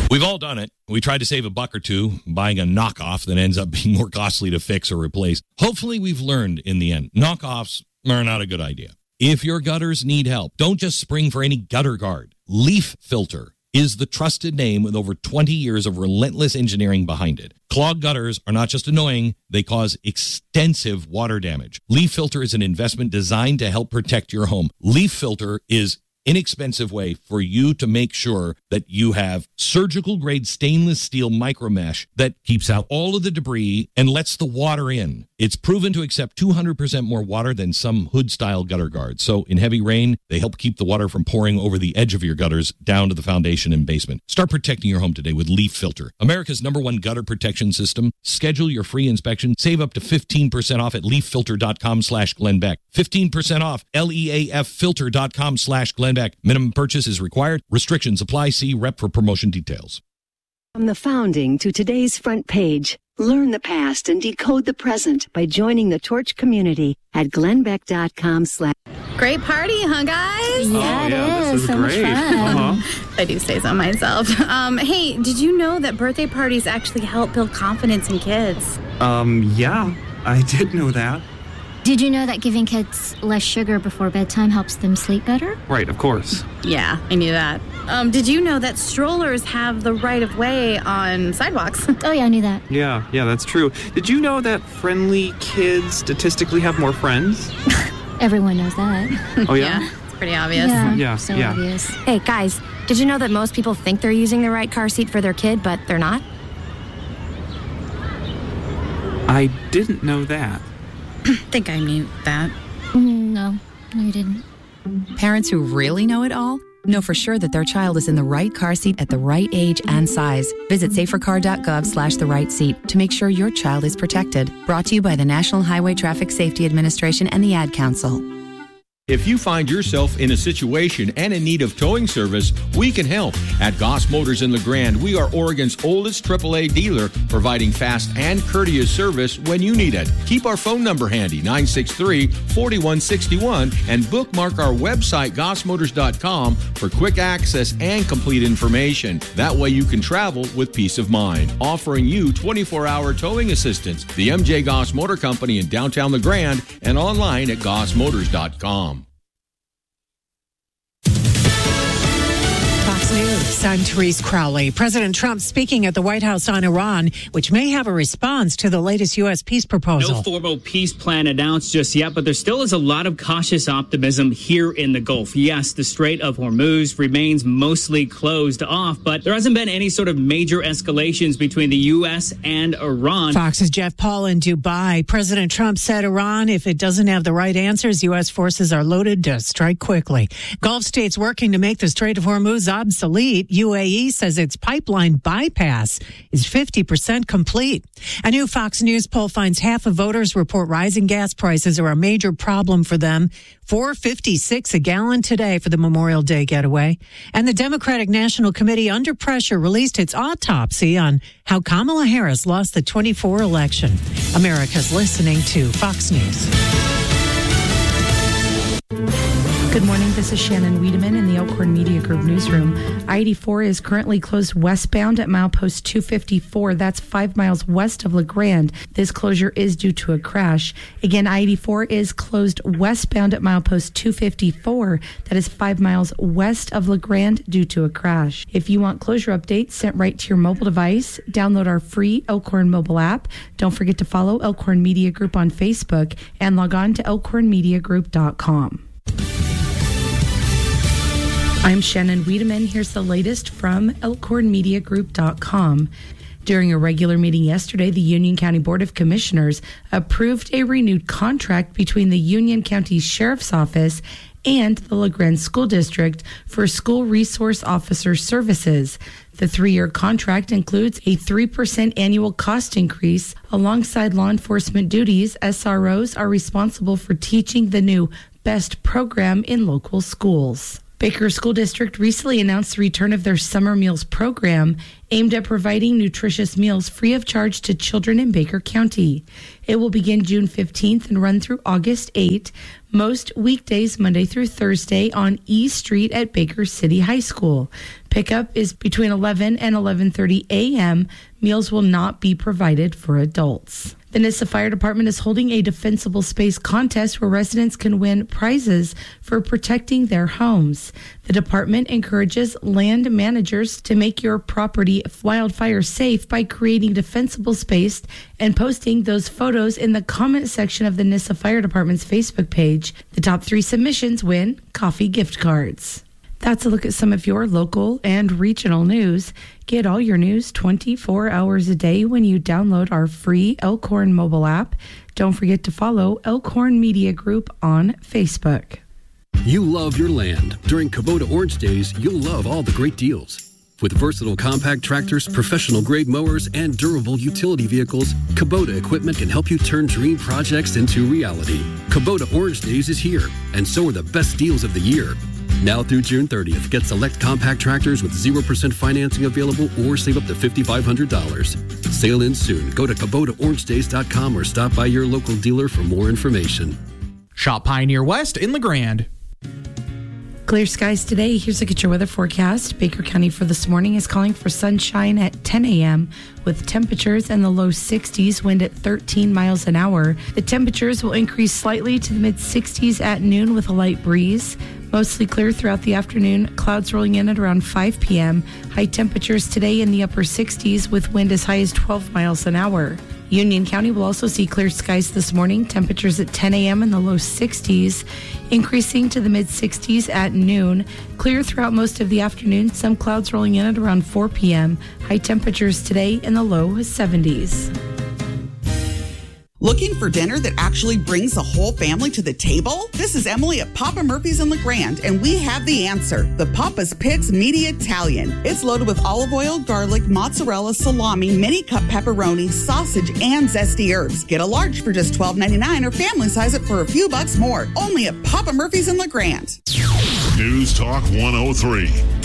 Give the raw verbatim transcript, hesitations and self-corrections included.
We've all done it. We tried to save a buck or two buying a knockoff that ends up being more costly to fix or replace. Hopefully we've learned in the end. Knockoffs are not a good idea. If your gutters need help, don't just spring for any gutter guard. Leaf Filter is the trusted name with over twenty years of relentless engineering behind it. Clogged gutters are not just annoying, they cause extensive water damage. Leaf Filter is an investment designed to help protect your home. Leaf Filter is inexpensive way for you to make sure that you have surgical grade stainless steel micro mesh that keeps out all of the debris and lets the water in. It's proven to accept two hundred percent more water than some hood style gutter guards. So in heavy rain, they help keep the water from pouring over the edge of your gutters down to the foundation and basement. Start protecting your home today with Leaf Filter, America's number one gutter protection system. Schedule your free inspection. Save up to fifteen percent off at leaffilter.com slash Glenn Beck. fifteen percent off, L E A F filter.com slash Glenn Beck. Minimum purchase is required. Restrictions apply. See rep for promotion details. From the founding to today's front page, learn the past and decode the present by joining the Torch community at glennbeck.com slash. Great party, huh, guys? Yeah, oh, it yeah, is. This is so great. much fun. Uh-huh. I do say so myself. Um, hey, did you know that birthday parties actually help build confidence in kids? Um, yeah, I did know that. Did you know that giving kids less sugar before bedtime helps them sleep better? Right, of course. Yeah, I knew that. Um, did you know that strollers have the right of way on sidewalks? Oh, yeah, I knew that. Yeah, yeah, that's true. Did you know that friendly kids statistically have more friends? Everyone knows that. Oh, yeah? Yeah, it's pretty obvious. Yeah, Yeah, so yeah. obvious. Hey, guys, did you know that most people think they're using the right car seat for their kid, but they're not? I didn't know that. I think I knew that. Mm, no, no, you didn't. Parents who really know it all know for sure that their child is in the right car seat at the right age and size. Visit safercar.gov slash the right seat to make sure your child is protected. Brought to you by the National Highway Traffic Safety Administration and the Ad Council. If you find yourself in a situation and in need of towing service, we can help. At Goss Motors in LeGrand, we are Oregon's oldest triple A dealer, providing fast and courteous service when you need it. Keep our phone number handy, nine six three, four one six one, and bookmark our website, goss motors dot com, for quick access and complete information. That way you can travel with peace of mind. Offering you twenty-four hour towing assistance. The M J Goss Motor Company in downtown LeGrand and online at goss motors dot com. Fox News, I'm Therese Crowley. President Trump speaking at the White House on Iran, which may have a response to the latest U S peace proposal. No formal peace plan announced just yet, but there still is a lot of cautious optimism here in the Gulf. Yes, the Strait of Hormuz remains mostly closed off, but there hasn't been any sort of major escalations between the U S and Iran. Fox's Jeff Paul in Dubai. President Trump said Iran, if it doesn't have the right answers, U S forces are loaded to strike quickly. Gulf states working to make the Strait of Hormuz obsolete. U A E says its pipeline bypass is fifty percent complete. A new Fox News poll finds half of voters report rising gas prices are a major problem for them. four fifty-six a gallon today for the Memorial Day getaway. And the Democratic National Committee, under pressure, released its autopsy on how Kamala Harris lost the twenty-four election. America's listening to Fox News. Good morning. This is Shannon Wiedemann in the Elkhorn Media Group newsroom. I eighty-four is currently closed westbound at milepost two fifty-four. That's five miles west of LeGrand. This closure is due to a crash. Again, I eighty-four is closed westbound at milepost two fifty-four. That is five miles west of LeGrand due to a crash. If you want closure updates sent right to your mobile device, download our free Elkhorn mobile app. Don't forget to follow Elkhorn Media Group on Facebook and log on to elkhorn media group dot com. I'm Shannon Wiedemann. Here's the latest from elkhorn media group dot com. During a regular meeting yesterday, the Union County Board of Commissioners approved a renewed contract between the Union County Sheriff's Office and the LeGrand School District for school resource officer services. The three-year contract includes a three percent annual cost increase. Alongside law enforcement duties, S R Os are responsible for teaching the new BEST program in local schools. Baker School District recently announced the return of their Summer Meals program, aimed at providing nutritious meals free of charge to children in Baker County. It will begin June fifteenth and run through August eighth, most weekdays Monday through Thursday on E Street at Baker City High School. Pickup is between eleven and eleven thirty a.m. Meals will not be provided for adults. The Nissa Fire Department is holding a defensible space contest where residents can win prizes for protecting their homes. The department encourages land managers to make your property wildfire safe by creating defensible space and posting those photos in the comment section of the Nissa Fire Department's Facebook page. The top three submissions win coffee gift cards. That's a look at some of your local and regional news. Get all your news twenty-four hours a day when you download our free Elkhorn mobile app. Don't forget to follow Elkhorn Media Group on Facebook. You love your land. During Kubota Orange Days, you'll love all the great deals. With versatile compact tractors, professional-grade mowers, and durable utility vehicles, Kubota equipment can help you turn dream projects into reality. Kubota Orange Days is here, and so are the best deals of the year. Now through June thirtieth, get select compact tractors with zero percent financing available or save up to five thousand five hundred dollars. Sale ends soon. Go to Kubota Orange Days dot com or stop by your local dealer for more information. Shop Pioneer West in LeGrand. Clear skies today. Here's a look at your weather forecast. Baker County for this morning is calling for sunshine at ten a.m. with temperatures in the low sixties, wind at thirteen miles an hour. The temperatures will increase slightly to the mid sixties at noon with a light breeze. Mostly clear throughout the afternoon. Clouds rolling in at around five p.m. High temperatures today in the upper sixties with wind as high as twelve miles an hour. Union County will also see clear skies this morning. Temperatures at ten a.m. in the low sixties, increasing to the mid sixties at noon. Clear throughout most of the afternoon. Some clouds rolling in at around four p.m. High temperatures today in the low seventies. Looking for dinner that actually brings the whole family to the table? This is Emily at Papa Murphy's in LeGrand, and we have the answer. The Papa's Picks Meaty Italian. It's loaded with olive oil, garlic, mozzarella, salami, mini cup pepperoni, sausage, and zesty herbs. Get a large for just twelve ninety-nine or family size it for a few bucks more. Only at Papa Murphy's in LeGrand. News Talk one oh three.